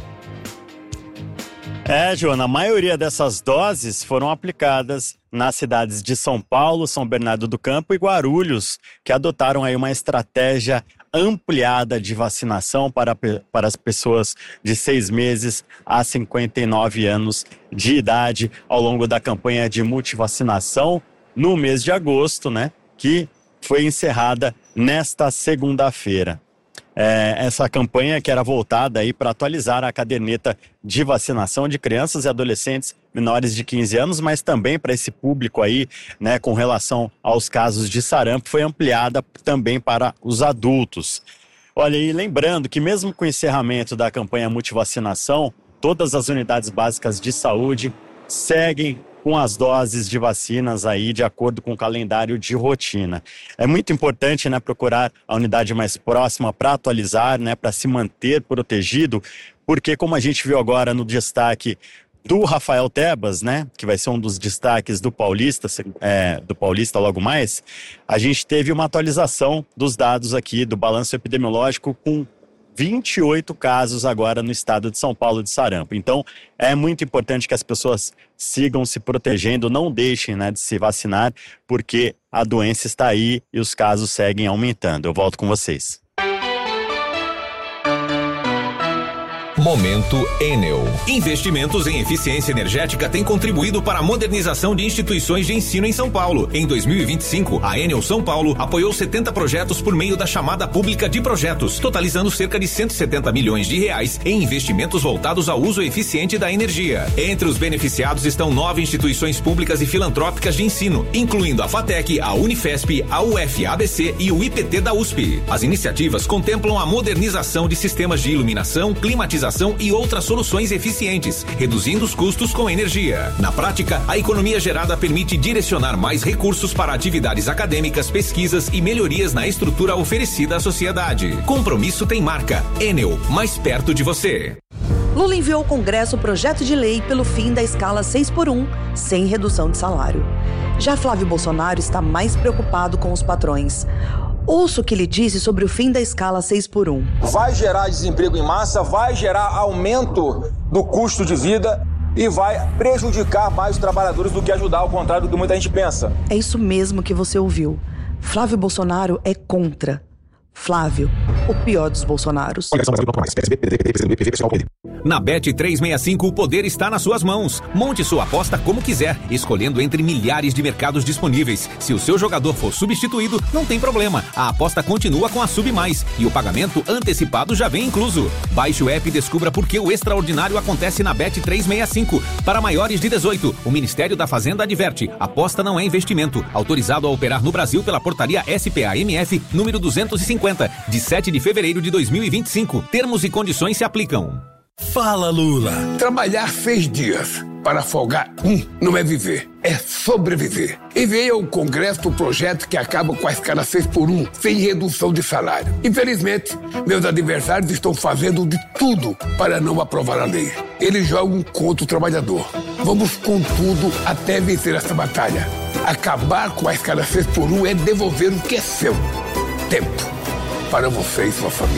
É, Joana, a maioria dessas doses foram aplicadas nas cidades de São Paulo, São Bernardo do Campo e Guarulhos, que adotaram aí uma estratégia ampliada de vacinação para, para as pessoas de seis meses a cinquenta e nove anos de idade ao longo da campanha de multivacinação no mês de agosto, né, que foi encerrada nesta segunda-feira. É, essa campanha que era voltada aí para atualizar a caderneta de vacinação de crianças e adolescentes menores de quinze anos, mas também para esse público aí, né, com relação aos casos de sarampo, foi ampliada também para os adultos. Olha, e lembrando que mesmo com o encerramento da campanha multivacinação, todas as unidades básicas de saúde seguem com as doses de vacinas aí de acordo com o calendário de rotina. É muito importante, né, procurar a unidade mais próxima para atualizar, né, para se manter protegido, porque como a gente viu agora no destaque do Rafael Tebas, né, que vai ser um dos destaques do Paulista, é, do Paulista logo mais, a gente teve uma atualização dos dados aqui do balanço epidemiológico com vinte e oito casos agora no estado de São Paulo de sarampo. Então, é muito importante que as pessoas sigam se protegendo, não deixem, né, de se vacinar, porque a doença está aí e os casos seguem aumentando. Eu volto com vocês. Momento Enel. Investimentos em eficiência energética têm contribuído para a modernização de instituições de ensino em São Paulo. Em dois mil e vinte e cinco, a Enel São Paulo apoiou setenta projetos por meio da chamada pública de projetos, totalizando cerca de cento e setenta milhões de reais em investimentos voltados ao uso eficiente da energia. Entre os beneficiados estão nove instituições públicas e filantrópicas de ensino, incluindo a FATEC, a Unifesp, a U F A B C e o I P T da U S P. As iniciativas contemplam a modernização de sistemas de iluminação, climatização e outras soluções eficientes, reduzindo os custos com energia. Na prática, a economia gerada permite direcionar mais recursos para atividades acadêmicas, pesquisas e melhorias na estrutura oferecida à sociedade. Compromisso tem marca. Enel, mais perto de você. Lula enviou ao Congresso o projeto de lei pelo fim da escala seis por um, sem redução de salário. Já Flávio Bolsonaro está mais preocupado com os patrões. Ouça o que ele disse sobre o fim da escala seis por um. Vai gerar desemprego em massa, vai gerar aumento do custo de vida e vai prejudicar mais os trabalhadores do que ajudar, ao contrário do que muita gente pensa. É isso mesmo que você ouviu. Flávio Bolsonaro é contra. Flávio, o pior dos Bolsonaros. Na Bet trezentos e sessenta e cinco, o poder está nas suas mãos. Monte sua aposta como quiser, escolhendo entre milhares de mercados disponíveis. Se o seu jogador for substituído, não tem problema. A aposta continua com a Sub Mais e o pagamento antecipado já vem incluso. Baixe o app e descubra por que o extraordinário acontece na Bet trezentos e sessenta e cinco. Para maiores de dezoito, o Ministério da Fazenda adverte: aposta não é investimento. Autorizado a operar no Brasil pela portaria S P A M F número duzentos e cinquenta, de sete de fevereiro de dois mil e vinte e cinco. Termos e condições se aplicam. Fala, Lula. Trabalhar seis dias para folgar um não é viver, é sobreviver. Enviei ao Congresso o projeto que acaba com a escala seis por um, sem redução de salário. Infelizmente, meus adversários estão fazendo de tudo para não aprovar a lei. Eles jogam contra o trabalhador. Vamos com tudo até vencer essa batalha. Acabar com a escala seis por um é devolver o que é seu. Tempo para você e sua família.